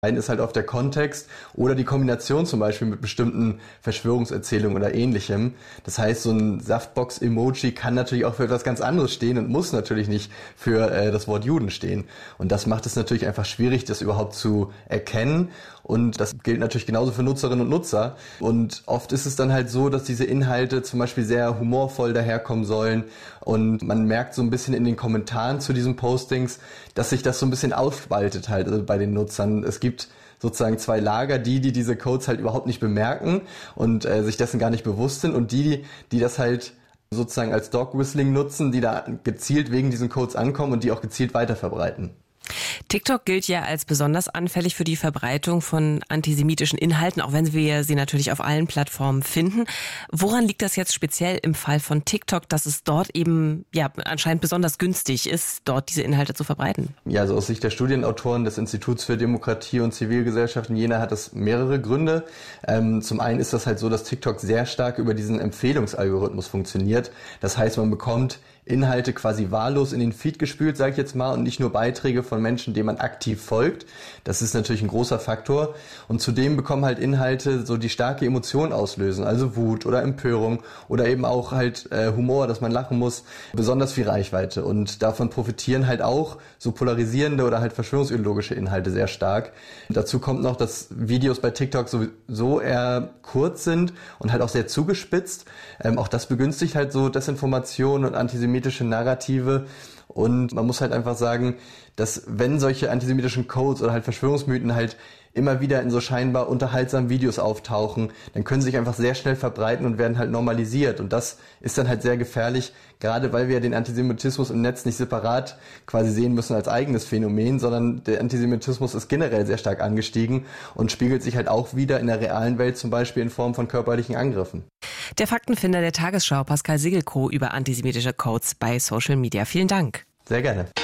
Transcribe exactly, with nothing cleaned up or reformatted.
Ein ist halt oft der Kontext oder die Kombination zum Beispiel mit bestimmten Verschwörungserzählungen oder Ähnlichem. Das heißt, so ein Saftbox-Emoji kann natürlich auch für etwas ganz anderes stehen und muss natürlich nicht für äh, das Wort Juden stehen. Und das macht es natürlich einfach schwierig, das überhaupt zu erkennen. Und das gilt natürlich genauso für Nutzerinnen und Nutzer. Und oft ist es dann halt so, dass diese Inhalte zum Beispiel sehr humorvoll daherkommen sollen. Und man merkt so ein bisschen in den Kommentaren zu diesen Postings, dass sich das so ein bisschen aufspaltet halt also bei den Nutzern. Es gibt sozusagen zwei Lager, die, die diese Codes halt überhaupt nicht bemerken und äh, sich dessen gar nicht bewusst sind und die, die das halt sozusagen als Dog Whistling nutzen, die da gezielt wegen diesen Codes ankommen und die auch gezielt weiterverbreiten. TikTok gilt ja als besonders anfällig für die Verbreitung von antisemitischen Inhalten, auch wenn wir sie natürlich auf allen Plattformen finden. Woran liegt das jetzt speziell im Fall von TikTok, dass es dort eben ja anscheinend besonders günstig ist, dort diese Inhalte zu verbreiten? Ja, also aus Sicht der Studienautoren des Instituts für Demokratie und Zivilgesellschaft in Jena hat das mehrere Gründe. Ähm, zum einen ist das halt so, dass TikTok sehr stark über diesen Empfehlungsalgorithmus funktioniert. Das heißt, man bekommt Inhalte quasi wahllos in den Feed gespült, sage ich jetzt mal, und nicht nur Beiträge von Menschen, denen man aktiv folgt. Das ist natürlich ein großer Faktor. Und zudem bekommen halt Inhalte so die starke Emotion auslösen, also Wut oder Empörung oder eben auch halt äh, Humor, dass man lachen muss, besonders viel Reichweite. Und davon profitieren halt auch so polarisierende oder halt verschwörungsideologische Inhalte sehr stark. Und dazu kommt noch, dass Videos bei TikTok sowieso eher kurz sind und halt auch sehr zugespitzt. Ähm, auch das begünstigt halt so Desinformation und antisemitische Narrative. Und man muss halt einfach sagen, dass wenn solche antisemitischen Codes oder halt Verschwörungsmythen halt immer wieder in so scheinbar unterhaltsamen Videos auftauchen, dann können sie sich einfach sehr schnell verbreiten und werden halt normalisiert. Und das ist dann halt sehr gefährlich, gerade weil wir ja den Antisemitismus im Netz nicht separat quasi sehen müssen als eigenes Phänomen, sondern der Antisemitismus ist generell sehr stark angestiegen und spiegelt sich halt auch wieder in der realen Welt, zum Beispiel in Form von körperlichen Angriffen. Der Faktenfinder der Tagesschau, Pascal Sigelkow, über antisemitische Codes bei Social Media. Vielen Dank. Sehr gerne.